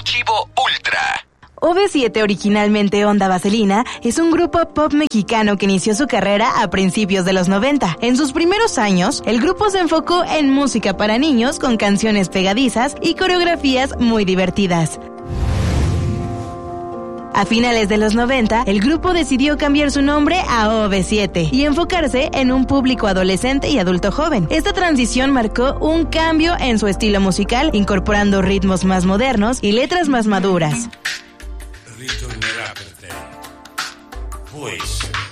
Archivo Ultra. OV7, originalmente Onda Vaselina, es un grupo pop mexicano que inició su carrera a principios de los 90. En sus primeros años, el grupo se enfocó en música para niños con canciones pegadizas y coreografías muy divertidas. A finales de los 90, el grupo decidió cambiar su nombre a OV7 y enfocarse en un público adolescente y adulto joven. Esta transición marcó un cambio en su estilo musical, incorporando ritmos más modernos y letras más maduras. Ritornerà per te. Può essere.